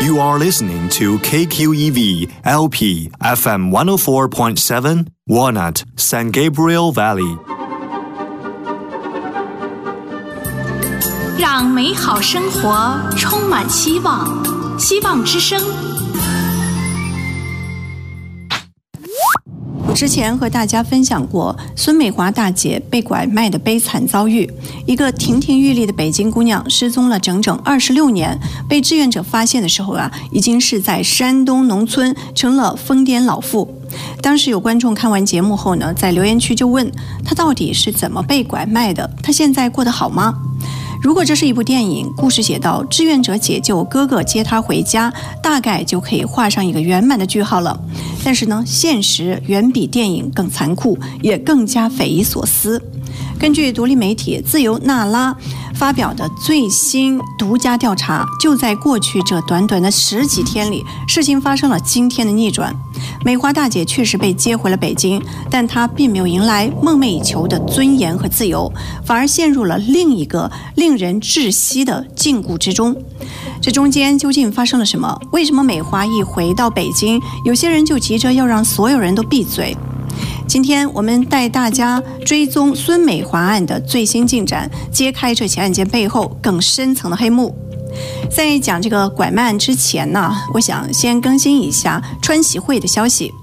You are listening to KQEV LP FM 104.7 Walnut San Gabriel Valley。 让美好生活充满希望，希望之声。 之前和大家分享过孙美华大姐被拐卖的悲惨遭遇，一个亭亭玉立的北京姑娘失踪了整整26年，被志愿者发现的时候已经是在山东农村，成了疯癫老妇。当时有观众看完节目后呢，在留言区就问她到底是怎么被拐卖的，她现在过得好吗？如果这是一部电影，故事写到志愿者解救哥哥接他回家，大概就可以画上一个圆满的句号了。但是呢，现实远比电影更残酷，也更加匪夷所思。根据独立媒体自由那拉发表的最新独家调查，就在过去这短短的10几天里，事情发生了惊天的逆转。美华大姐确实被接回了北京，但她并没有迎来梦寐以求的尊严和自由，反而陷入了另一个令人窒息的禁锢之中。这中间究竟发生了什么？为什么美华一回到北京，有些人就急着要让所有人都闭嘴？今天我们带大家追踪孙美华案的最新进展，揭开这起案件背后更深层的黑幕。在讲这个拐卖案之前呢，我想先更新一下川习会的消息。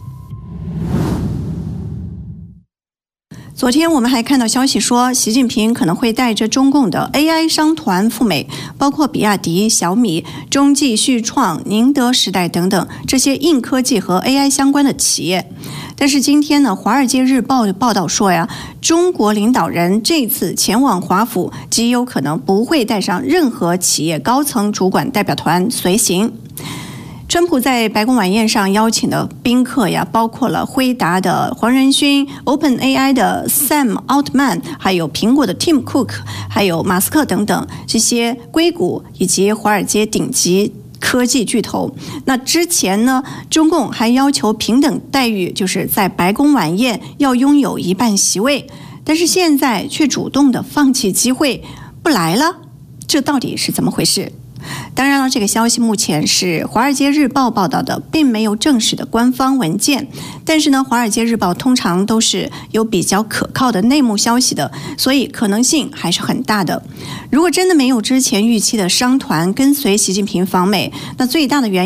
昨天我们还看到消息说，习近平可能会带着中共的 AI 商团赴美，包括比亚迪、小米、中继续创、宁德时代等等这些硬科技和 AI 相关的企业。但是今天呢，《华尔街日报》的报道说中国领导人这次前往华府，极有可能不会带上任何企业高层主管代表团随行。川普在白宫晚宴上邀请的宾客包括了辉达的黄仁勋、OpenAI 的 Sam Altman， 还有苹果的 Tim Cook， 还有马斯克等等这些硅谷以及华尔街顶级科技巨头。那之前呢，中共还要求平等待遇，就是在白宫晚宴要拥有1半席位，但是现在却主动的放弃机会不来了，这到底是怎么回事？当然了，这个消息目前是《华尔街日报》报道的，并没有正式的官方文件。但是呢，《华尔街日报》通常都是有比较可靠的内幕消息的，所以可能性还是很大的。如果真的没有之前预期的商团跟随习近平访美，那最大的原因